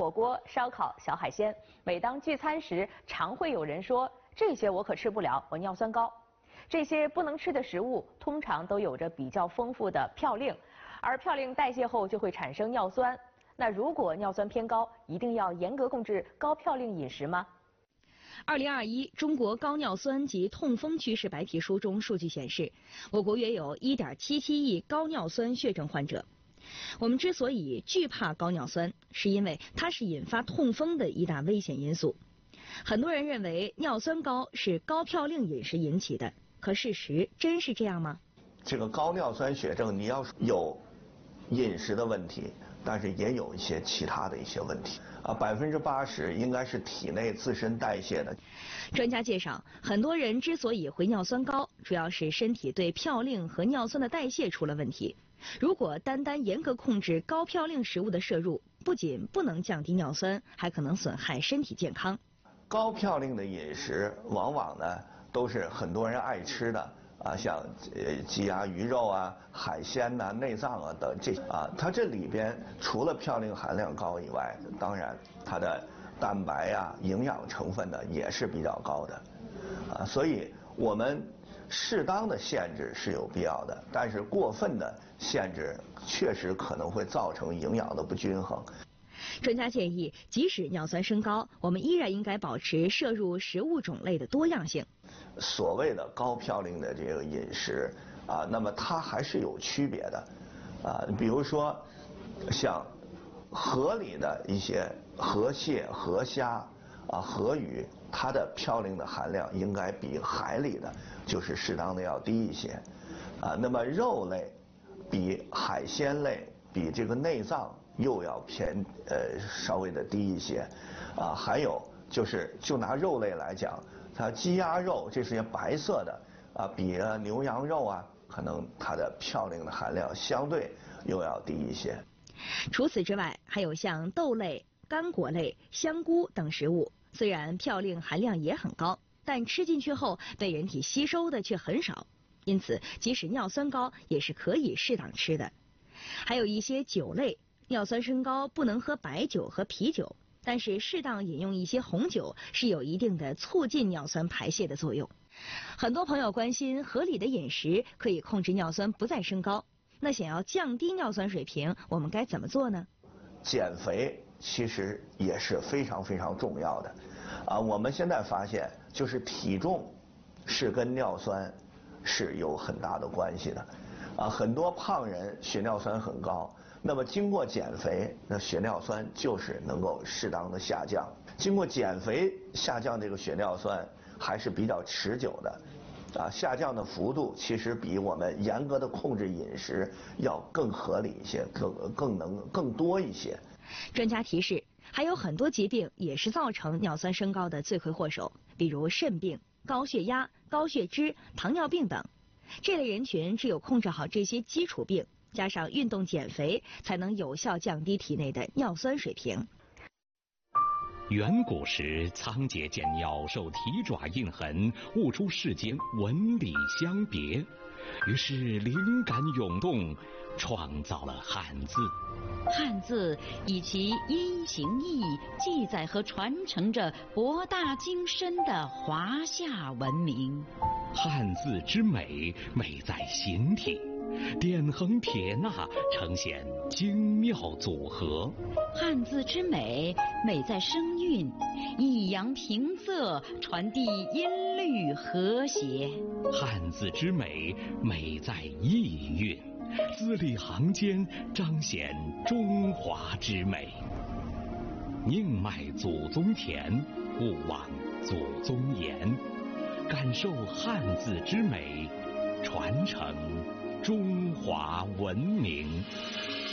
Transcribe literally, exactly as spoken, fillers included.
火锅、烧烤、小海鲜。每当聚餐时，常会有人说：“这些我可吃不了，我尿酸高。”这些不能吃的食物，通常都有着比较丰富的嘌呤，而嘌呤代谢后就会产生尿酸。那如果尿酸偏高，一定要严格控制高嘌呤饮食吗？ 二零二一中国高尿酸及痛风趋势白皮书中数据显示，我国约有 一点七七亿高尿酸血症患者。我们之所以惧怕高尿酸，是因为它是引发痛风的一大危险因素。很多人认为尿酸高是高嘌呤饮食引起的，可事实真是这样吗？ 这个高尿酸血症，你要有饮食的问题，但是也有一些其他的一些问题啊，百分之八十应该是体内自身代谢的。 专家介绍，很多人之所以会尿酸高，主要是身体对嘌呤和尿酸的代谢出了问题。如果单单严格控制高嘌呤食物的摄入，不仅不能降低尿酸，还可能损害身体健康。 高嘌呤的饮食往往呢都是很多人爱吃的啊，像呃鸡鸭鱼肉啊、海鲜呐、啊、内脏啊等这啊，它这里边除了嘌呤含量高以外，当然它的蛋白啊、营养成分呢也是比较高的啊，所以我们适当的限制是有必要的，但是过分的限制确实可能会造成营养的不均衡。 专家建议，即使尿酸升高，我们依然应该保持摄入食物种类的多样性。 所谓的高嘌呤的这个饮食啊，那么它还是有区别的啊，比如说像河里的一些河蟹、河虾啊、河鱼，它的嘌呤的含量应该比海里的就是适当的要低一些啊。那么肉类比海鲜类比这个内脏又要偏呃稍微的低一些啊。还有就是就拿肉类来讲，它鸡鸭肉这些白色的啊，比牛羊肉啊，可能它的嘌呤的含量相对又要低一些。 除此之外，还有像豆类、干果类、香菇等食物，虽然嘌呤含量也很高，但吃进去后被人体吸收的却很少，因此即使尿酸高也是可以适当吃的。还有一些酒类，尿酸升高不能喝白酒和啤酒，但是适当饮用一些红酒是有一定的促进尿酸排泄的作用。很多朋友关心合理的饮食可以控制尿酸不再升高，那想要降低尿酸水平，我们该怎么做呢？ 减肥其实也是非常非常重要的啊。我们现在发现，就是体重是跟尿酸是有很大的关系的啊。很多胖人血尿酸很高，那么经过减肥，那血尿酸就是能够适当的下降。经过减肥下降这个血尿酸还是比较持久的啊，下降的幅度其实比我们严格的控制饮食要更合理一些，更更能更多一些。 专家提示，还有很多疾病也是造成尿酸升高的罪魁祸首，比如肾病、高血压、高血脂、糖尿病等。这类人群只有控制好这些基础病，加上运动减肥，才能有效降低体内的尿酸水平。 远古时，仓颉见鸟兽蹄爪印痕，悟出世间纹理相别，于是灵感涌动，创造了汉字。 汉字以其音形意记载和传承着博大精深的华夏文明。 汉字之美，美在形体，点横撇捺呈现精妙组合。 汉字之美，美在声韵，抑扬平仄传递音律和谐。 汉字之美，美在意蕴，字里行间彰显中华之美。宁迈祖宗田，勿忘祖宗言，感受汉字之美，传承中华文明。